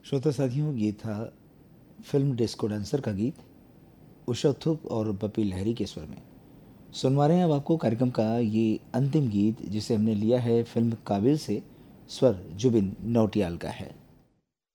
श्रोता साथियों, ये था फिल्म डिस्को डांसर का गीत उषा थुप और पपी लहरी के स्वर में। सुनवा रहे हैं अब आपको कार्यक्रम का ये अंतिम गीत, जिसे हमने लिया है फिल्म काबिल से। स्वर जुबिन नौटियाल का है।